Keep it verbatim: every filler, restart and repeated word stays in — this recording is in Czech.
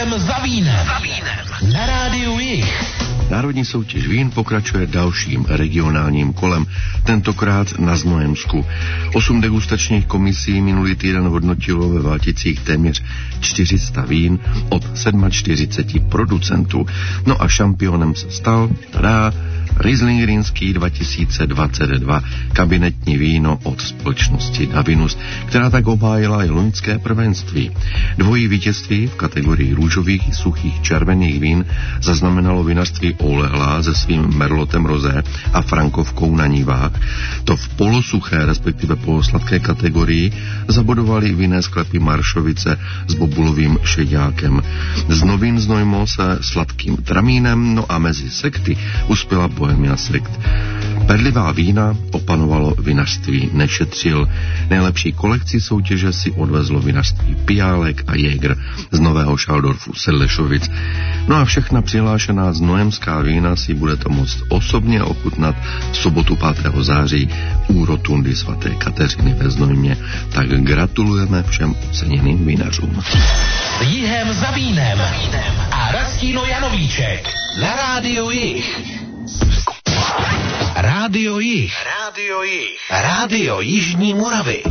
Jihem za vínem. Na rádiu Jih. Národní soutěž vín pokračuje dalším regionálním kolem, tentokrát na Znojemsku. Osm degustačních komisí minulý týden hodnotilo ve Valticích téměř čtyři sta vín od čtyřicet sedm producentů. No a šampionem se stal, tada, Riesling Rýnský dva tisíce dvacet dva, kabinetní víno od společnosti Davinus, která tak obhájila i loňské prvenství. Dvojí vítězství v kategorii růžových i suchých červených vín zaznamenalo vinařství Oulehlá se svým Merlotem Rosé a Frankovkou na nivách. To v polosuché, respektive polosladké kategorii zabodovali vinné sklepy Maršovice s bobulovým šeďákem. Z Novin Znojmo se sladkým tramínem, no a mezi sekty uspěla Bohemia Sekt. Perlivá vína opanovalo vinařství Nešetřil. Nejlepší kolekci soutěže si odvezlo vinařství Piálek a Jäger z Nového Šaldorfu Sedlešovic. No a všechna přihlášená znojemská vína si budete moct osobně ochutnat v sobotu pátého září u rotundy svaté Kateřiny ve Znojmě. Tak gratulujeme všem oceněným vinařům. Jihem za vínem a Rastino Janovíček na rádiu Jih. Rádio Jih. Rádio Jih. Rádio Jižní Moravy.